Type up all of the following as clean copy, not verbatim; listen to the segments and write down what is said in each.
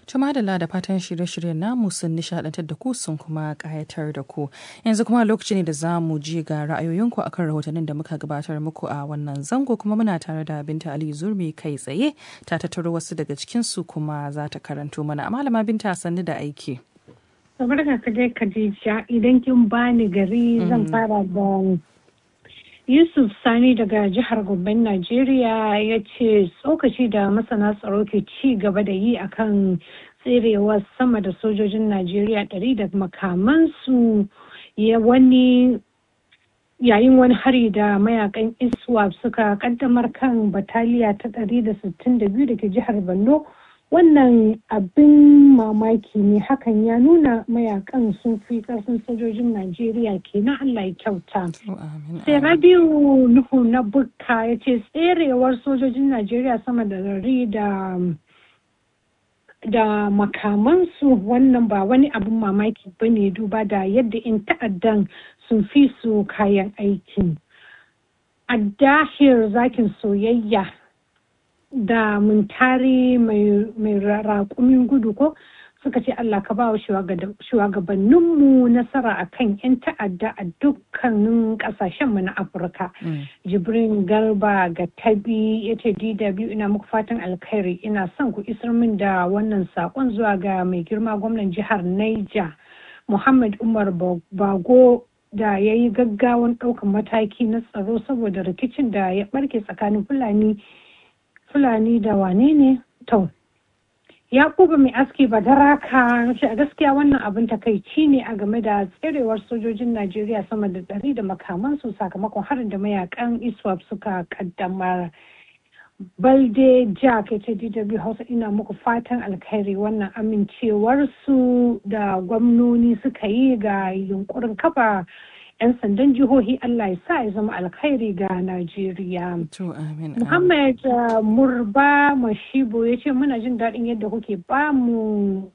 Tuma da fatan shirye-shiryen namu sun nishadantar da ku sun kuma kayatar da ku. Yanzu kuma lokaci ne da za mu ji ga ra'ayoyinku akan rahotannin da muka gabatar muku a wannan zango, kuma muna tare da Binta Ali Zurmi kai tsaye ta tattaro wasu daga cikinsu kuma za ta karanto mana. Malama Binta, sannu da aiki. Barka ka dai Khadija, idan kin bani gari zan fara da Yusuf Sani daga jihar Gomben Najeriya ya ce tsokaci da masana tsaro ke ci gaba da yi akan tserewa sama da sojojin Najeriya 100 da makamansu yayin wani hari da mayakan ISWAP suka kaddamar kan bataliya ta 162 da ke jihar Borno. Wannan abin mamaki ne, hakan ya nuna mayakan sun fi karfin sojojin Najeriya kenan, Allah ya kyauta. Sai Rabiu Nuhu na Bukka ya ce tserewar sojojin Najeriya sama da 100 da makamansu wannan ba wani abin mamaki ba ne, duba da yadda in ta'addan sun fi su kayan aiki. Adahir zakin soyayya da muntari mai raƙumin gudu ko suka ce Allah ka ba wa shugabanninmu nasara akan 'yan ta'adda a dukkanin ƙasashenmu na Afirka. Jibrin Garba ga Tabi ya ce DW ina muku fatan alkhairi, ina son ku isar min da wannan saƙon zuwa ga mai girma gwamnan jihar Niger Muhammad Umar Bago da ya yi gaggawan ɗaukan mataki na tsaro saboda rikicin da ya ɓarke tsakanin Fulani da wane ne? To, Yakubu mai aski Badaraka ce a gaskiya wannan abin takaici ne a game da tserewar sojojin Najeriya sama da 100 da makamansu sakamakon harin da mayakan ISWAP suka kaddamar. Balde Jack ya ce DW Hausa ina muku fatan alkhairi, wannan amincewar su da gwamnoni suka yi ga yunkurin kafa 'yan sandan jihohi Allah ya sa ya zama alkhairi ga Najeriya. Muhammad Murba Mashibo ya ce muna jin daɗin yadda kuke ba mu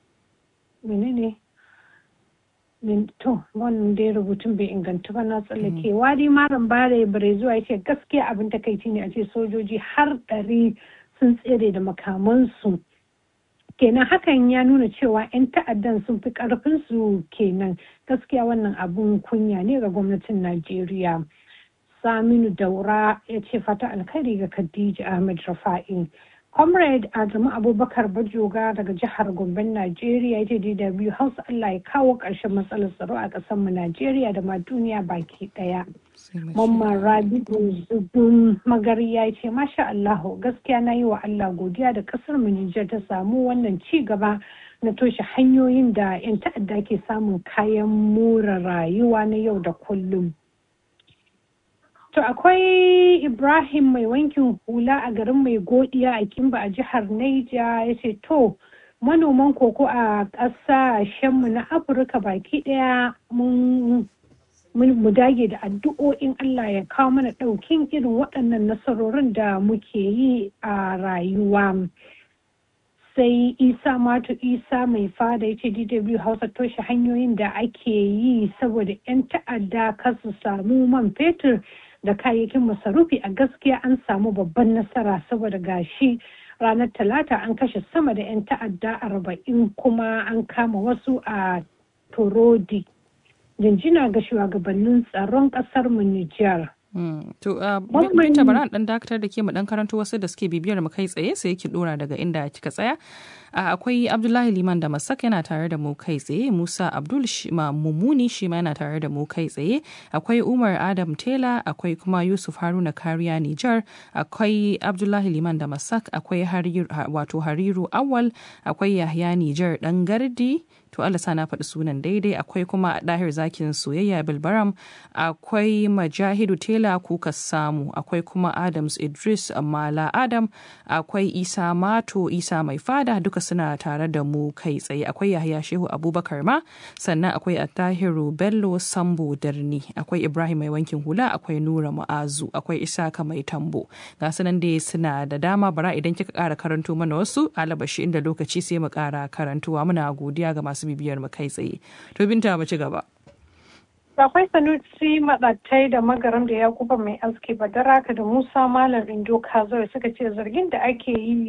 to wannan dai rubutun bai inganta ba, na tsallake. Wadi Malam Bare zuwa ya ce gaskiya abin takaici ne a ce sojoji har 100 sun tsere da makamansu. Kenan hakan ya nuna cewa 'yan ta'addan sun fi karfinsu kenan. Gaskiya wannan abun kunya ne ga gwamnatin Najeriya. Saminu Daura ya ce fata alkhairi ga Khadija Ahmed Rafa'i. Comrade Adamu Abubakar Bajoga daga jihar Gomben Najeriya ya ce DW Hausa Allah ya kawo ƙarshen matsalar tsaro a ƙasarmu Najeriya da ma duniya baki ɗaya. Mamman Rabi'u Zubin Magariya ya ce masha Allah, gaskiya na yi wa Allah godiya da ƙasar mu Nijar ta samu wannan ci gaba na toshe hanyoyin da 'yan ta'adda ke samun kayan more rayuwa na yau da kullum. To akwai Ibrahim mai wankin hula a garin Mai Godiya a Kimba a jihar Niger ya ce to manoman koko a ƙasashenmu na Afirka baki ɗaya mu dage da addu'o'in Allah ya kawo mana ɗaukin irin waɗannan nasarorin da muke yi a rayuwa. Sai Isa Matu Isa mai fada ya ce DW Hausa toshe hanyoyin da ake yi saboda 'yan ta'adda kar su samu man fetur da kayayyakin masarufi, a gaskiya an samu babban nasara saboda gashi ranar Talata an kashe sama da 'yan ta'adda 40 kuma an kama wasu a Torodi. Jinjina ga shugabannin tsaron kasar mu Nijar. To Binta, bara dan dakatar da ke mu dan karanto wasu da suke bibiyar mu kai tsaye sai ki dora daga inda kika tsaya. Akwai Abdullahi Liman da Masak yana tare da mu kai tsaye, Musa Abdul Mumuni shi ma yana tare da mu kai tsaye, akwai Umar Adam Tela, akwai kuma Yusuf Haruna Kariya Nijar, akwai Abdullahi Liman da Masak, akwai Hariru Awal, akwai Yahya Nijar dan Gardi, to Allah sa na faɗi sunan daidai, akwai kuma Dahir Zakin Soyayya Bilbaram, akwai Majahidu Tela Kuka Samu, akwai kuma Adams Idris Mala Adam, akwai Isa Mato Isa Mai Fada, duka suna tare da mu kai tsaye, akwai Yahya Shehu Abubakar ma, sannan akwai Attahiru Bello Sambo Darni, akwai Ibrahim Mai Wankin Hula, akwai Nura Mu'azu, akwai Isaka Mai Tambo. Ga sunan dai suna da dama, bara idan kika ƙara karanto mana wasu alabashi inda lokaci sai mu ƙara karantuwa. Muna godiya ga masu bibiyar mu kai tsaye. To Binta, mu ci gaba. Akwai Sanusi Maɗattai da Magaram da Yakuba Mai Aski Badaraka da Musa Malam Indo Kazo suka ce zargin da ake yi